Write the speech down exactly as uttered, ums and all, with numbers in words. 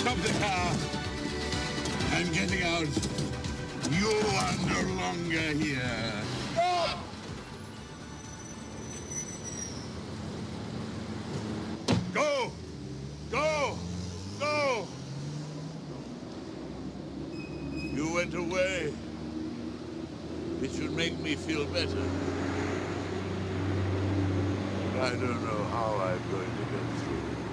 Stop the car. I'm getting out. You are no longer here. Stop! Go! Go! Go! You went away. It should make me feel better. I don't know how I'm going to get through.